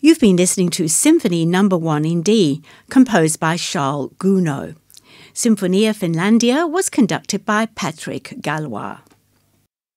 You've been listening to Symphony No. 1 in D, composed by Charles Gounod. Sinfonia Finlandia was conducted by Patrick Gallois.